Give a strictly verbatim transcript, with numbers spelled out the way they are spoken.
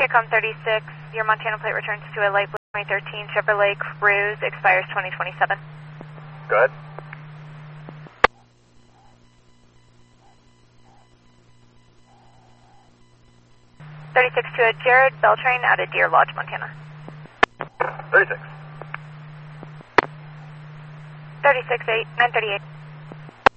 TACOM thirty-six, your Montana plate returns to a light blue twenty thirteen Chevrolet Cruze, expires twenty twenty-seven. Go ahead. thirty-six to a Jared Beltrain out of Deer Lodge, Montana. thirty-six. thirty-six eight, nine thirty-eight.